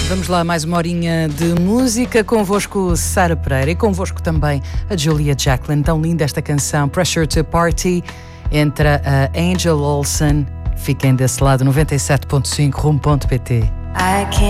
Vamos lá, mais uma horinha de música. Convosco Sara Pereira e convosco também a Julia Jacklin. Tão linda esta canção, Pressure to Party, entre a Angel Olsen. Fiquem desse lado, 97.5 rumo.pt.